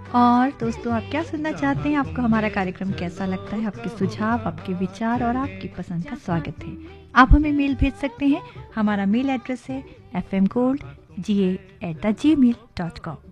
और दोस्तों, आप क्या सुनना चाहते हैं? आपको हमारा कार्यक्रम कैसा लगता है? आपके सुझाव, आपके विचार और आपकी पसंद का स्वागत है। आप हमें मेल भेज सकते हैं। हमारा मेल एड्रेस है fmgold@gmail.com।